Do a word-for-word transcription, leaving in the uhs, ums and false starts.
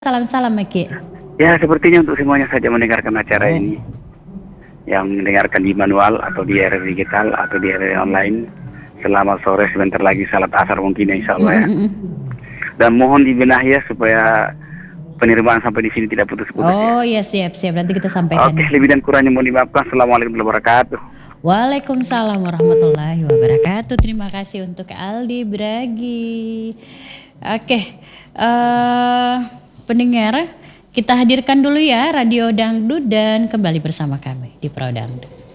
Salam-salam, Meki. Ya, sepertinya untuk semuanya saja mendengarkan acara Oh. ini. Yang mendengarkan di manual atau di R R digital atau di R R online. Selamat sore, sebentar lagi salat asar mungkin ya, insya Allah ya. Mm-mm. Dan mohon dibenahi ya supaya penerimaan sampai di sini tidak putus-putus Oh ya. ya, siap-siap, nanti kita sampaikan. Oke, lebih dan kurangnya mohon dimaafkan. Assalamualaikum warahmatullahi wabarakatuh. Waalaikumsalam warahmatullahi wabarakatuh. Terima kasih untuk Aldi Bragi. Oke, eh pendengar, kita hadirkan dulu ya Radio Dangdut dan kembali bersama kami di Pro Dangdut.